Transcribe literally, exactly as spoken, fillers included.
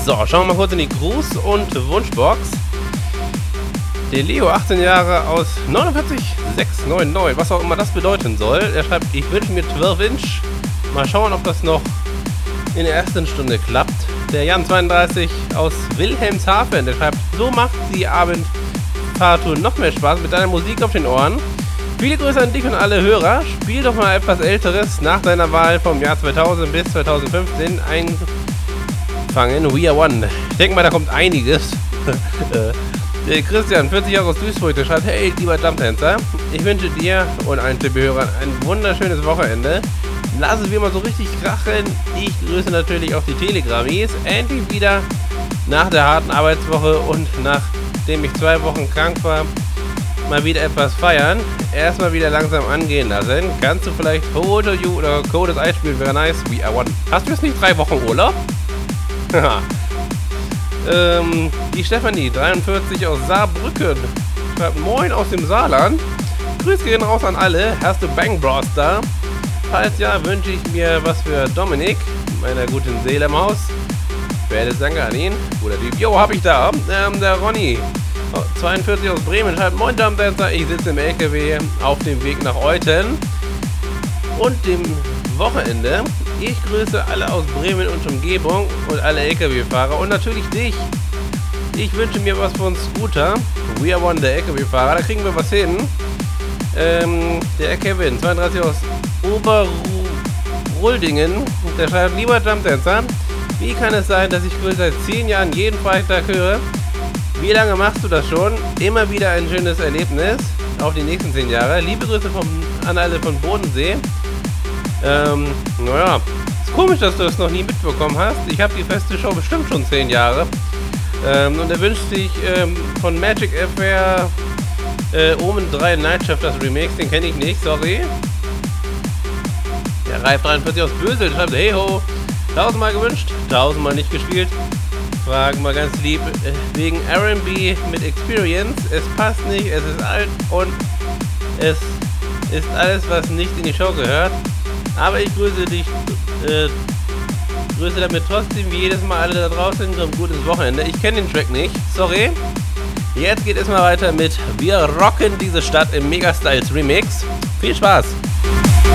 So, schauen wir mal kurz in die Gruß- und Wunschbox. Der Leo, achtzehn Jahre, aus neunundvierzig sechs neun neun, was auch immer das bedeuten soll. Er schreibt, ich wünsche mir zwölf Inch. Mal schauen, ob das noch in der ersten Stunde klappt. Der Jan, zweiunddreißig, aus Wilhelmshaven, der schreibt, so macht die Abendfahrtour noch mehr Spaß mit deiner Musik auf den Ohren. Viele Grüße an dich und alle Hörer. Spiel doch mal etwas Älteres nach deiner Wahl vom Jahr zweitausend bis zweitausendfünfzehn einfangen. We are one. Ich denke mal, da kommt einiges. Der Christian, vierzig Jahre aus Duisburg, der schreibt, hey, lieber Dumpdancer, ich wünsche dir und allen Tippehörern ein wunderschönes Wochenende. Lass es wie immer so richtig krachen. Ich grüße natürlich auch die Telegramis. Endlich wieder nach der harten Arbeitswoche und nachdem ich zwei Wochen krank war, mal wieder etwas feiern. Erstmal wieder langsam angehen lassen. Kannst du vielleicht Photo You oder Code das Eis spielen? Wäre nice. We are one. Hast du jetzt nicht drei Wochen Urlaub? Haha. Ähm, die Stefanie, dreiundvierzig, aus Saarbrücken, schreibt, moin aus dem Saarland. Grüße gehen raus an alle. Hast du Bang Bros da? Falls ja, wünsche ich mir was für Dominik, meiner guten Seele im Haus. Werde danke an ihn. Guter Typ. Jo, hab ich da. Ähm, der Ronny, zweiundvierzig, aus Bremen, schreibt, moin Dumpdancer, ich sitze im L K W auf dem Weg nach Euten und dem Wochenende. Ich grüße alle aus Bremen und Umgebung und alle L K W-Fahrer und natürlich dich. Ich wünsche mir was von Scooter. We are one, der L K W-Fahrer. Da kriegen wir was hin. Ähm, der Kevin, zweiunddreißig, aus Oberruldingen. Der schreibt, lieber Dumpdancer, wie kann es sein, dass ich seit zehn Jahren jeden Freitag höre? Wie lange machst du das schon? Immer wieder ein schönes Erlebnis. Auf die nächsten zehn Jahre. Liebe Grüße vom, an alle von Bodensee. Ähm, naja, ist komisch, dass du das noch nie mitbekommen hast. Ich habe die feste Show bestimmt schon zehn Jahre. Ähm, und er wünscht sich ähm, von Magic F R äh, Omen drei Nightshift das Remix. Den kenne ich nicht, sorry. Der Reif dreiundvierzig aus Bösel schreibt, hey ho, tausendmal gewünscht, tausendmal nicht gespielt. Fragen mal ganz lieb, äh, wegen R and B mit Experience. Es passt nicht, es ist alt und es ist alles, was nicht in die Show gehört. Aber ich grüße dich, äh, grüße damit trotzdem wie jedes Mal alle da draußen. Kommt gut ins Wochenende. Ich kenne den Track nicht, sorry. Jetzt geht es mal weiter mit Wir rocken diese Stadt im Megastyles Remix. Viel Spaß!